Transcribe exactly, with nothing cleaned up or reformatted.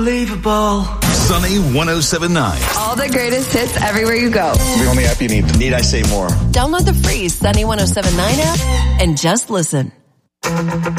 Unbelievable. Sunny one oh seven point nine. All the greatest hits everywhere you go. The only app you need. Need I say more? Download the free Sunny one oh seven point nine app and just listen.